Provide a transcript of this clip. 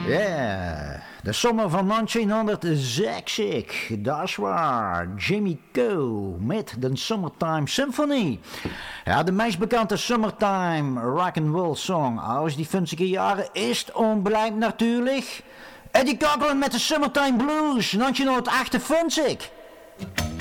Ja, de zomer van 1960, dat is waar. Jimmy Coe met de Summertime Symphony. Ja, de meest bekende Summertime rock'n'roll song uit die 50 jaren is onblijft natuurlijk Eddie Cochran met de Summertime Blues 1958.